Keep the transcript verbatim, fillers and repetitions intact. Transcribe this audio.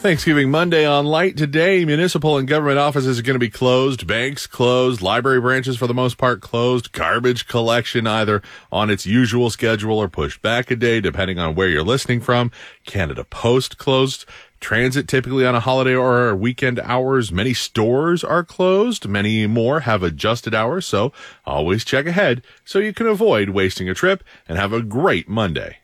Thanksgiving Monday on Light today. Municipal and government offices are going to be closed. Banks closed. Library branches, for the most part, closed. Garbage collection either on its usual schedule or pushed back a day, depending on where you're listening from. Canada Post closed. Transit typically on a holiday or weekend hours. Many stores are closed. Many more have adjusted hours, so always check ahead so you can avoid wasting a trip and have a great Monday.